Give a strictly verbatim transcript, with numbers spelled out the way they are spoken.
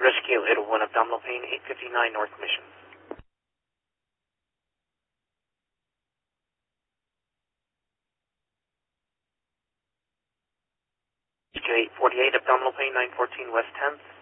Rescue eight oh one, abdominal pain, eight fifty-nine North Mission. Rescue eight forty-eight, abdominal pain, nine fourteen West tenth.